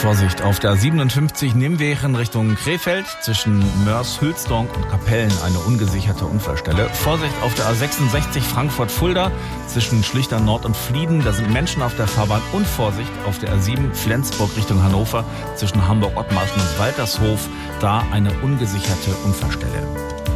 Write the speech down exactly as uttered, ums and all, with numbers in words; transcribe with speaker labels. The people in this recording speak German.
Speaker 1: Vorsicht, auf der siebenundfünfzig Nimwegen Richtung Krefeld zwischen Mörs-Hülsdonk und Kapellen eine ungesicherte Unfallstelle. Vorsicht auf der A sechsundsechzig Frankfurt-Fulda zwischen Schlichter Nord und Flieden. Da sind Menschen auf der Fahrbahn. Und Vorsicht auf der A sieben Flensburg Richtung Hannover zwischen Hamburg-Ottmarschen und Waltershof. Da eine ungesicherte Unfallstelle.